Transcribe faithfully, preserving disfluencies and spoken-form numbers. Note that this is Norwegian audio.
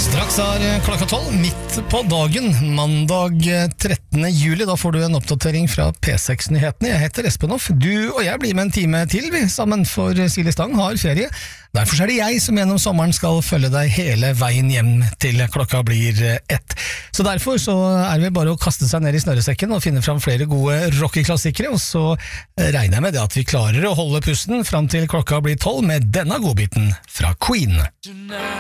Straks er klokka tolv, midt på dagen, mandag trettende juli. Da får du en oppdatering fra P seks-nyhetene. Jeg heter Espen Hoff. Du og jeg blir med en time til, vi sammen, for Silje Stang har ferie. Derfor er det jeg som gjennom sommeren skal følge deg hele veien hjem til klokka blir ett. Så derfor så er vi bare å kaste seg ned i snøresekken og finne fram flere gode rockeklassikere, og så regner jeg med det at vi klarer å holde pusten fram til klokka blir tolv med denne godbiten fra Queen.